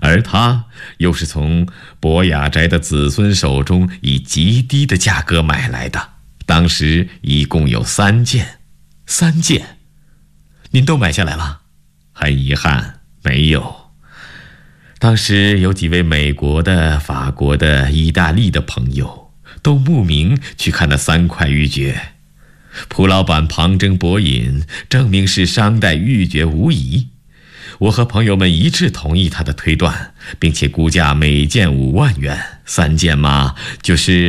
而他又是从博雅斋的子孙手中以极低的价格买来的。当时一共有3件，3件，您都买下来了？很遗憾，没有。当时有几位美国的、法国的、意大利的朋友都慕名去看那3块玉珏。蒲老板旁征博引，证明是商代玉珏无疑。我和朋友们一致同意他的推断，并且估价每件5万元，3件嘛，就是